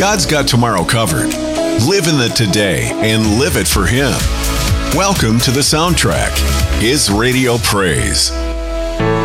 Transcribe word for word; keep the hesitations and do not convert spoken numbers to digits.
God's got tomorrow covered. Live in the today and live it for Him. Welcome to The Soundtrack, His radio praise.